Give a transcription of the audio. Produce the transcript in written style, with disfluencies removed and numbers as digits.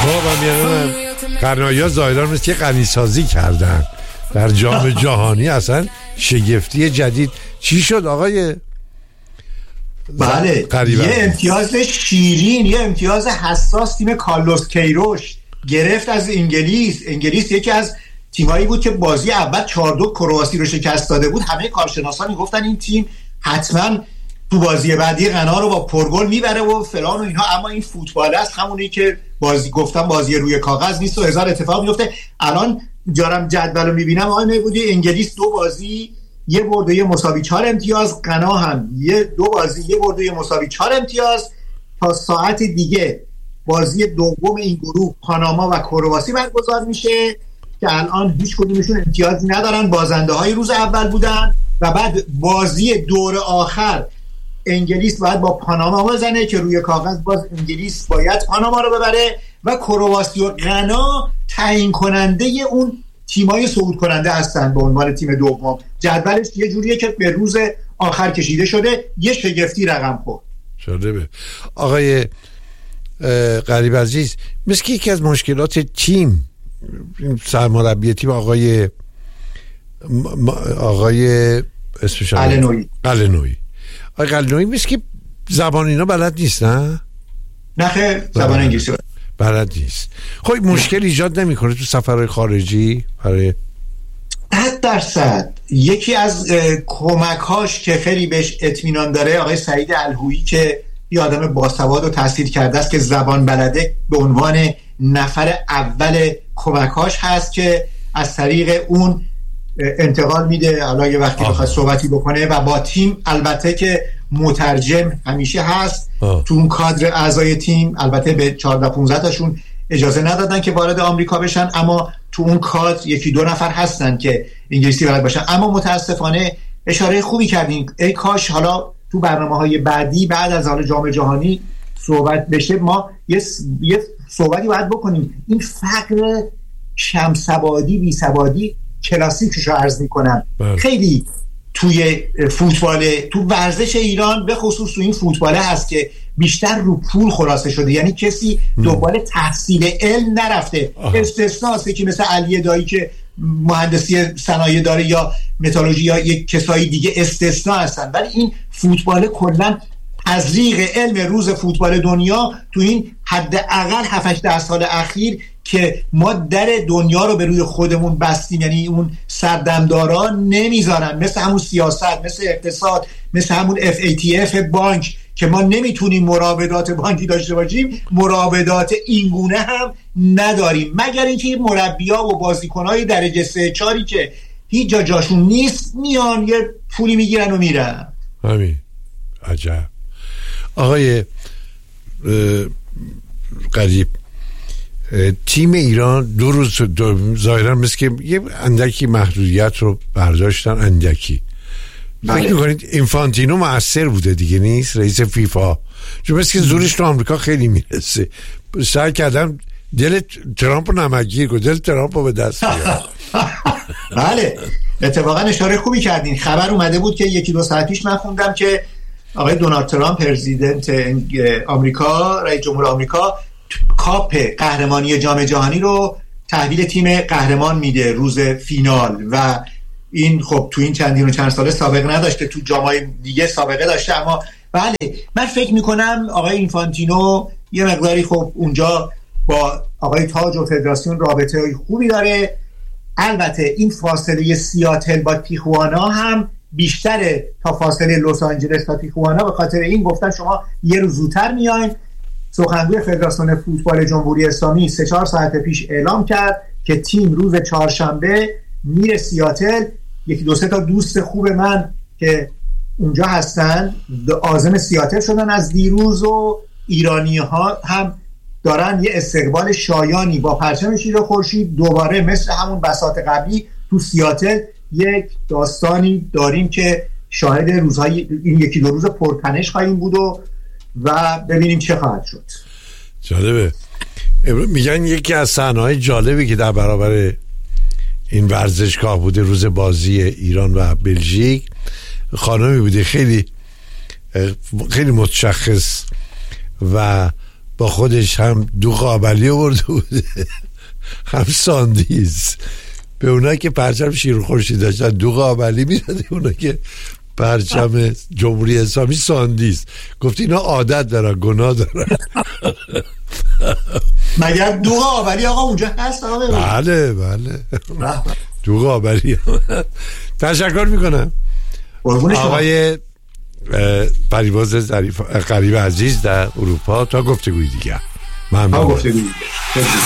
من میانم قنایا ظاهرا مثل که غنی‌سازی کردن در جام جهانی. اصلا شگفتی جدید. چی شد آقای؟ بله یه امتیاز شیرین، یه امتیاز حساس تیم کارلوس کیروش گرفت از انگلیس. انگلیس یکی از تیمایی بود که بازی اول 4-2 کرواسی رو شکست داده بود. همه کارشناسان میگفتن این تیم حتما تو بازی بعدی غنا رو با پرگل میبره و فلان و اینها، اما این فوتبال است، همونی که بازی گفتم بازی روی کاغذ نیست و هزار اتفاق میفته. الان جارم جدول رو میبینم آقای میبودی انگلیس 2 بازی 1 برد و 1 مساوی 4 امتیاز، غنا هم 2 بازی 1 برد و 1 مساوی 4 امتیاز. تا ساعت دیگه بازی دوم این گروه پاناما و کرواسی برگزار میشه که الان هیچ کدومشون امتیازی ندارن، بازنده های روز اول بودن و بعد بازی دور آخر انگلیس باید با پاناما بزنه که روی کاغذ باز انگلیس باید پاناما رو ببره و کرواسی و غنا تعیین کننده اون تیمای صعود کننده هستن به عنوان تیم دوم. جدولش یه جوریه که به روز آخر کشیده شده. یه شگفتی رقم خورد شده. به آقای غریب عزیز، مثل که یکی از مشکلات تیم سرمربی تیم آقای اسمش قلنویی آقای قلنویی مثل که زبان اینا بلد نیست. نه خیر، زبان انگلیسی بلد نیست. خب مشکل ایجاد نمیکنه تو سفرهای خارجی برای 100%؟ یکی از کمک‌هاش که خیلی بهش اطمینان داره آقای سعید الهویی که یه آدم باسواد و تحصیل کرده است که زبان بلده، به عنوان نفر اول کمک‌هاش هست که از طریق اون انتقال میده. حالا یه وقتی بخواد صحبتی بکنه و با تیم، البته که مترجم همیشه هست تو اون کادر اعضای تیم. البته به 14-15 تاشون اجازه ندادن که وارد آمریکا بشن، اما تو اون کادر 1-2 نفر هستن که انگلیسی بلد باشن. اما متاسفانه اشاره خوبی کردین، ای کاش حالا تو برنامه‌های بعدی بعد از حال جام جهانی صحبت بشه، ما یه صحبتی باید بکنیم. این فقر شمسوادی بیسوادی کلاسیکش رو عرض میکنم، خیلی توی فوتبال، تو ورزش ایران به خصوص تو این فوتباله هست که بیشتر رو پول خلاصه شده. یعنی کسی دنبال تحصیل علم نرفته. استثناست که مثل علی دایی که مهندسی صنایع داره یا متالورژی یا یک کسایی دیگه استثنا هستن، ولی این فوتبال کلا تزریق علم روز فوتبال دنیا تو این حداقل 7-8 سال اخیر که ما در دنیا رو به روی خودمون بستیم. یعنی اون سردمداران نمیذارن، مثل همون سیاست، مثل اقتصاد، مثل همون FATF بانک که ما نمیتونیم مراودات بانکی داشته باشیم، مراودات اینگونه هم نداریم، مگر اینکه مربی‌ها و بازیکن‌های درجه 3-4 که هیچ جا جاشون نیست میان یه پولی میگیرن و میرن. همین. عجب. آقای غریب، تیم ایران 2 روز ظاهرا مثل که یه اندکی محدودیت رو برداشتن. اندکی فکر میکنید اینفانتینو مؤثر بوده دیگه نیست رئیس فیفا؟ چون مثل که زورش تو آمریکا خیلی میرسه. سعی کردم دل ترامپ رو نمکگیر کنه، دل ترامپ رو به دست بیاره. بله اتفاقا اشاره خوبی کردین. خبر اومده بود که 1-2 ساعت پیش من خوندم که آقای دونالد ترامپ پرزیدنت آمریکا، رئیس جمهور آمریکا، کاپ قهرمانی جام جهانی رو تحویل تیم قهرمان میده روز فینال و این خب تو این چند ساله سابقه نداشته، تو جام‌های دیگه سابقه داشته. اما بله من فکر میکنم آقای اینفانتینو یه مقداری خب اونجا با آقای تاج و فدراسیون رابطه خوبی داره. البته این فاصله سیاتل با تیخوانا هم بیشتره تا فاصله لس آنجلس تا تیخوانا، به خاطر این گفتن شما یه روز زودتر میاین. سخنگوی فدراسیون فوتبال جمهوری اسلامی 3-4 ساعت پیش اعلام کرد که تیم روز چهارشنبه میره سیاتل. 1-2 تا دوست خوب من که اونجا هستن عازم سیاتل شدن از دیروز و ایرانی ها هم دارن یه استقبال شایانی با پرچم شیر خورشید. دوباره مثل همون بساط قبلی تو سیاتل یک داستانی داریم که شاهد روزهای این 1-2 روز پرتنش خواهیم بود و ببینیم چه خواهد شد. جالبه. میگن یکی از صحنه‌های جالبی که در برابر این ورزشگاه بوده روز بازی ایران و بلژیک، خانمی بوده خیلی خیلی متشخص و با خودش هم دوغ آبلی آورده بوده هم ساندیز. به اونا که پرچم شیر خورشید داشتن دوغ آبلی میداده، اونا که پرچم جمهوری اسلامی ساندیز. گفت اینا عادت دارن، گناه دارن. مگر دوغ آبلی آقا اونجا هست آقا؟ بله دوغ آبلی. تشکر میکنم آقای پریواز غریب عزیز در اروپا. تا گفتگوی دیگر. ممنون.